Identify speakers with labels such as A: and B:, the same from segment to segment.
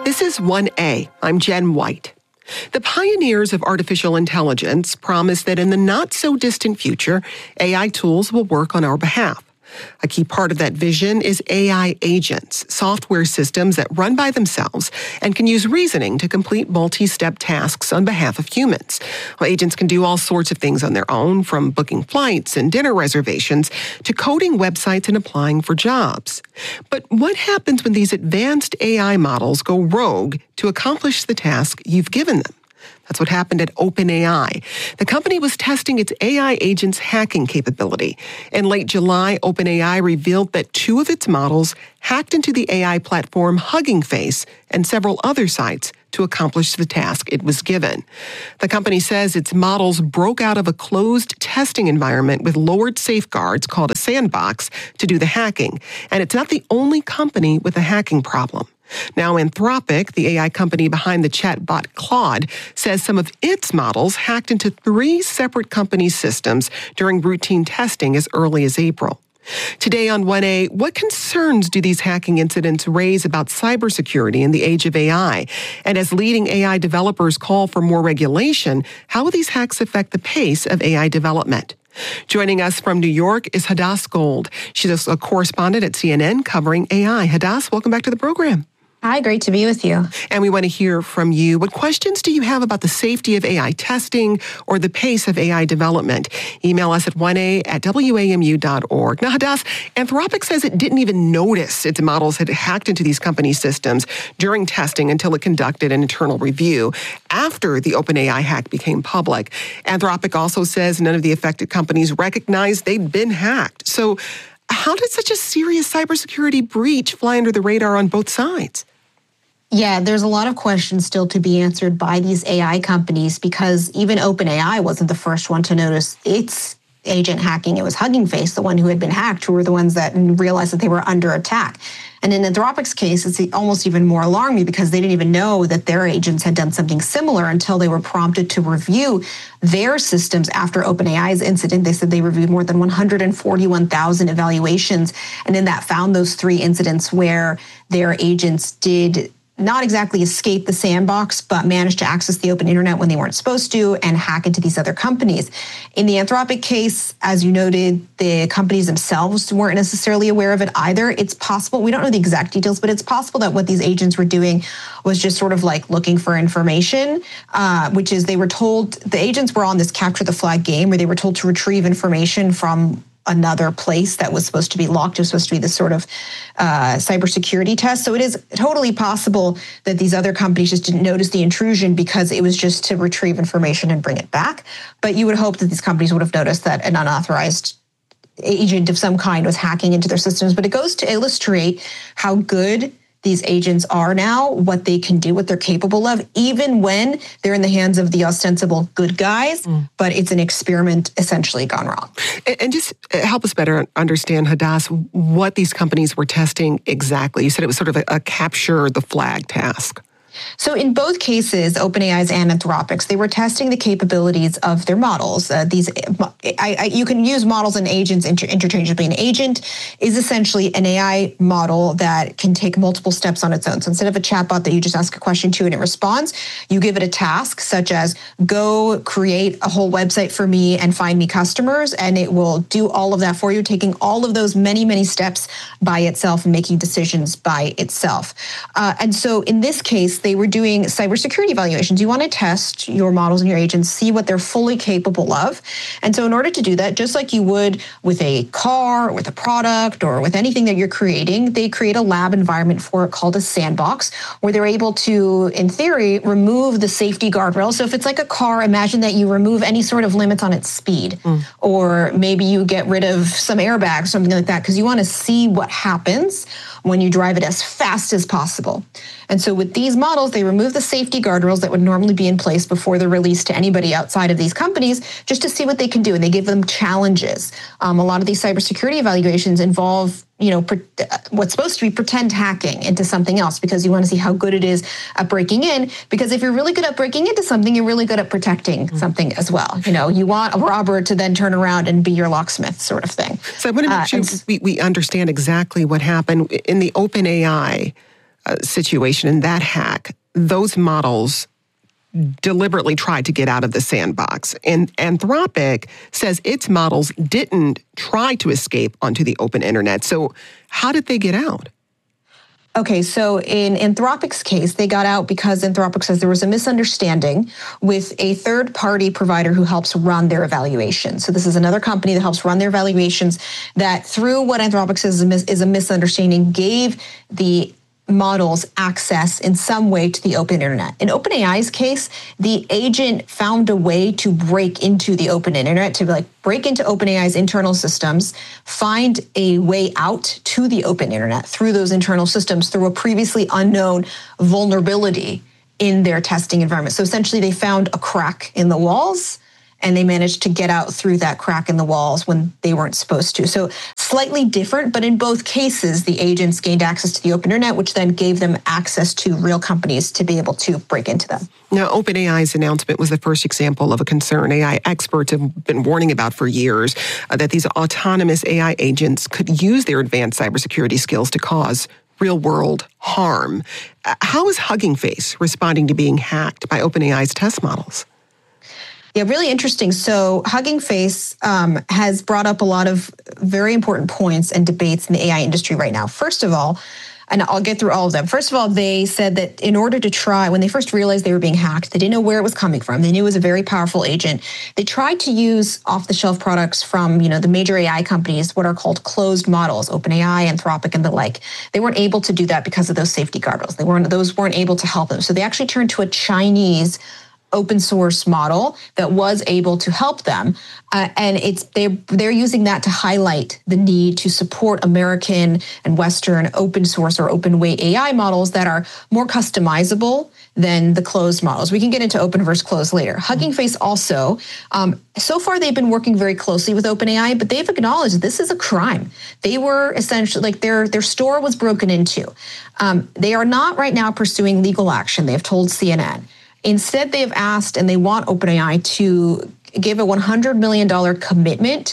A: This is 1A. I'm Jen White. The pioneers of artificial intelligence promise that in the not-so-distant future, AI tools will work on our behalf. A key part of that vision is AI agents, software systems that run by themselves and can use reasoning to complete multi-step tasks on behalf of humans. Well, agents can do all sorts of things on their own, from booking flights and dinner reservations to coding websites and applying for jobs. But what happens when these advanced AI models go rogue to accomplish the task you've given them? That's what happened at OpenAI. The company was testing its AI agent's hacking capability. In late July, OpenAI revealed that two of its models hacked into the AI platform Hugging Face and several other sites to accomplish the task it was given. The company says its models broke out of a closed testing environment with lowered safeguards called a sandbox to do the hacking. And it's not the only company with a hacking problem. Now, Anthropic, the AI company behind the chatbot Claude, says some of its models hacked into 3 separate companies' systems during routine testing as early as April. Today on 1A, what concerns do these hacking incidents raise about cybersecurity in the age of AI? And as leading AI developers call for more regulation, how will these hacks affect the pace of AI development? Joining us from New York is Hadas Gold. She's a correspondent at CNN covering AI. Hadas, welcome back to the program.
B: Hi, great to be with you.
A: And we want to hear from you. What questions do you have about the safety of AI testing or the pace of AI development? Email us at 1a@wamu.org. Now, Hadas, Anthropic says it didn't even notice its models had hacked into these companies' systems during testing until it conducted an internal review after the OpenAI hack became public. Anthropic also says none of the affected companies recognized they'd been hacked. So how did such a serious cybersecurity breach fly under the radar on both sides?
B: Yeah, there's a lot of questions still to be answered by these AI companies because even OpenAI wasn't the first one to notice its agent hacking. It was Hugging Face, the one who had been hacked, who were the ones that realized that they were under attack. And in Anthropic's case, it's almost even more alarming because they didn't even know that their agents had done something similar until they were prompted to review their systems after OpenAI's incident. They said they reviewed more than 141,000 evaluations, and in that found those 3 incidents where their agents did not exactly escape the sandbox, but managed to access the open internet when they weren't supposed to and hack into these other companies. In the Anthropic case, as you noted, the companies themselves weren't necessarily aware of it either. It's possible, we don't know the exact details, but it's possible that what these agents were doing was just sort of like looking for information, which is they were told, the agents were on this capture the flag game where they were told to retrieve information from another place that was supposed to be locked. It was supposed to be this sort of cybersecurity test. So it is totally possible that these other companies just didn't notice the intrusion because it was just to retrieve information and bring it back. But you would hope that these companies would have noticed that an unauthorized agent of some kind was hacking into their systems. But it goes to illustrate how good these agents are now, what they can do, what they're capable of, even when they're in the hands of the ostensible good guys, but it's an experiment essentially gone wrong.
A: And just help us better understand, Hadas, what these companies were testing exactly. You said it was sort of a capture the flag task.
B: So in both cases, OpenAI's and Anthropic's, they were testing the capabilities of their models. You can use models and agents interchangeably. An agent is essentially an AI model that can take multiple steps on its own. So instead of a chatbot that you just ask a question to and it responds, you give it a task such as go create a whole website for me and find me customers, and it will do all of that for you, taking all of those many, many steps by itself and making decisions by itself. And so in this case, they were doing cybersecurity evaluations. You want to test your models and your agents, see what they're fully capable of. And so in order to do that, just like you would with a car, or with a product, or with anything that you're creating, they create a lab environment for it called a sandbox, where they're able to, in theory, remove the safety guardrails. So if it's like a car, imagine that you remove any sort of limits on its speed, or maybe you get rid of some airbags, something like that, because you want to see what happens when you drive it as fast as possible. And so with these models, they remove the safety guardrails that would normally be in place before they're released to anybody outside of these companies, just to see what they can do. And they give them challenges. A lot of these cybersecurity evaluations involve, what's supposed to be pretend hacking into something else, because you want to see how good it is at breaking in. Because if you're really good at breaking into something, you're really good at protecting something as well. You want a robber to then turn around and be your locksmith, sort of thing.
A: So I want to make sure we understand exactly what happened in the OpenAI situation, in that hack, those models deliberately tried to get out of the sandbox. And Anthropic says its models didn't try to escape onto the open internet. So how did they get out?
B: Okay, so in Anthropic's case, they got out because Anthropic says there was a misunderstanding with a third-party provider who helps run their evaluations. So this is another company that helps run their evaluations that, through what Anthropic says is a misunderstanding, gave the models access in some way to the open internet. In OpenAI's case, the agent found a way to break into the open internet, to break into OpenAI's internal systems, find a way out to the open internet through those internal systems through a previously unknown vulnerability in their testing environment. So essentially they found a crack in the walls, and they managed to get out through that crack in the walls when they weren't supposed to. So slightly different, but in both cases, the agents gained access to the open internet, which then gave them access to real companies to be able to break into them.
A: Now, OpenAI's announcement was the first example of a concern AI experts have been warning about for years, that these autonomous AI agents could use their advanced cybersecurity skills to cause real-world harm. How is Hugging Face responding to being hacked by OpenAI's test models?
B: Yeah, really interesting. So Hugging Face has brought up a lot of very important points and debates in the AI industry right now. First of all, and I'll get through all of them. First of all, they said that in order to try, when they first realized they were being hacked, they didn't know where it was coming from. They knew it was a very powerful agent. They tried to use off-the-shelf products from, the major AI companies, what are called closed models, OpenAI, Anthropic, and the like. They weren't able to do that because of those safety guardrails. Those weren't able to help them. So they actually turned to a Chinese open source model that was able to help them, and they're using that to highlight the need to support American and Western open source or open weight AI models that are more customizable than the closed models. We can get into open versus closed later. Hugging Face also, so far they've been working very closely with OpenAI, but they've acknowledged this is a crime. They were essentially their store was broken into. They are not right now pursuing legal action. They have told CNN. Instead, they have asked, and they want OpenAI to give a $100 million commitment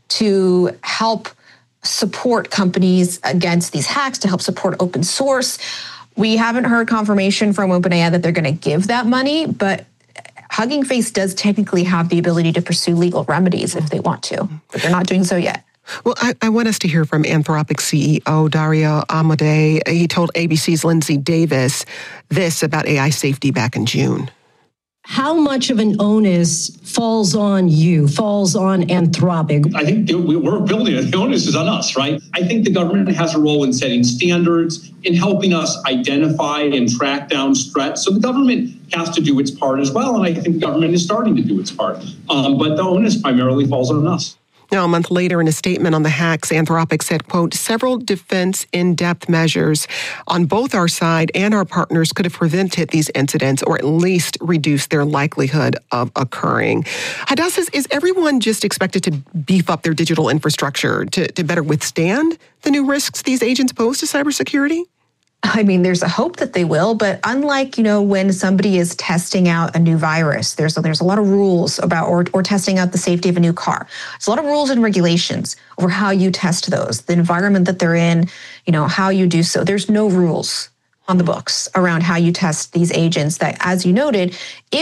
B: to help support companies against these hacks, to help support open source. We haven't heard confirmation from OpenAI that they're going to give that money, but Hugging Face does technically have the ability to pursue legal remedies if they want to, but they're not doing so yet.
A: Well, I want us to hear from Anthropic CEO Dario Amodei. He told ABC's Lindsay Davis this about AI safety back in June.
C: How much of an onus falls on you, falls on Anthropic?
D: I think we're building it. The onus is on us, right? I think the government has a role in setting standards, in helping us identify and track down threats. So the government has to do its part as well, and I think the government is starting to do its part. But the onus primarily falls on us.
A: Now, a month later, in a statement on the hacks, Anthropic said, quote, several defense in-depth measures on both our side and our partners could have prevented these incidents or at least reduced their likelihood of occurring. Hadassah, is everyone just expected to beef up their digital infrastructure to better withstand the new risks these agents pose to cybersecurity?
B: I mean, there's a hope that they will, but unlike, when somebody is testing out a new virus, there's a lot of rules about, or testing out the safety of a new car. There's a lot of rules and regulations over how you test those, the environment that they're in, how you do so. There's no rules on the books around how you test these agents that, as you noted,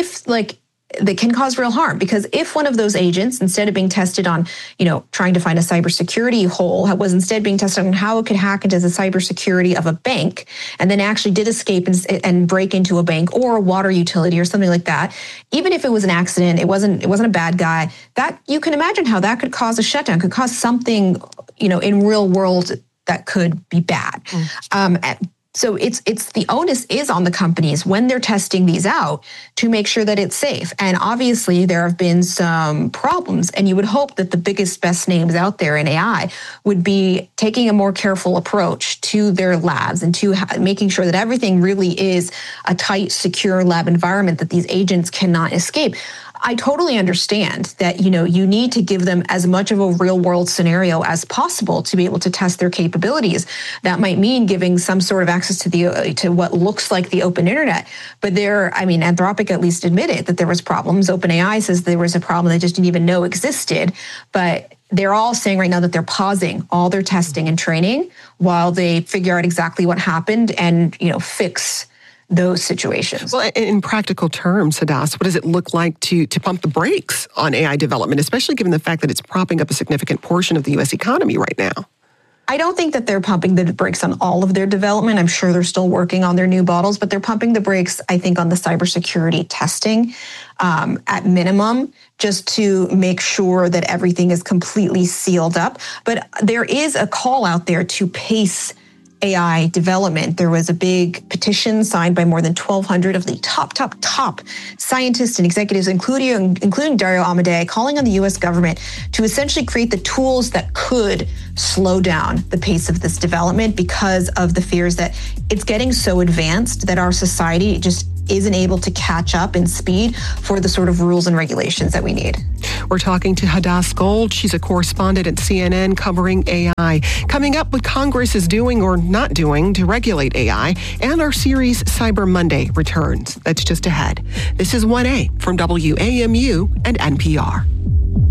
B: that can cause real harm. Because if one of those agents, instead of being tested on, trying to find a cybersecurity hole, was instead being tested on how it could hack into the cybersecurity of a bank, and then actually did escape and break into a bank or a water utility or something like that, even if it was an accident, it wasn't a bad guy, that you can imagine how that could cause a shutdown, could cause something, in real world that could be bad. So it's the onus is on the companies when they're testing these out to make sure that it's safe. And obviously there have been some problems, and you would hope that the biggest, best names out there in AI would be taking a more careful approach to their labs and to making sure that everything really is a tight, secure lab environment that these agents cannot escape. I totally understand that, you need to give them as much of a real world scenario as possible to be able to test their capabilities. That might mean giving some sort of access to what looks like the open internet. But Anthropic at least admitted that there was problems. OpenAI says there was a problem they just didn't even know existed. But they're all saying right now that they're pausing all their testing and training while they figure out exactly what happened and, fix those situations.
A: Well, in practical terms, Hadas, what does it look like to pump the brakes on AI development, especially given the fact that it's propping up a significant portion of the U.S. economy right now?
B: I don't think that they're pumping the brakes on all of their development. I'm sure they're still working on their new models, but they're pumping the brakes, I think, on the cybersecurity testing at minimum, just to make sure that everything is completely sealed up. But there is a call out there to pace AI development. There was a big petition signed by more than 1,200 of the top scientists and executives, including Dario Amodei, calling on the U.S. government to essentially create the tools that could slow down the pace of this development because of the fears that it's getting so advanced that our society just isn't able to catch up in speed for the sort of rules and regulations that we need.
A: We're talking to Hadas Gold. She's a correspondent at CNN covering AI. Coming up, what Congress is doing or not doing to regulate AI, and our series Cyber Monday returns. That's just ahead. This is 1A from WAMU and NPR.